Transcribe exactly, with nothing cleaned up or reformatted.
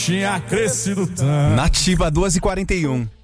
tinha crescido tanto. Nativa duas e quarenta e um.